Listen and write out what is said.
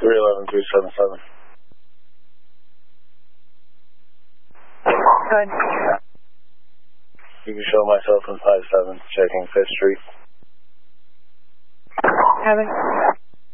311-377. Good. You can show myself in 57, checking 5th Street. Haven't.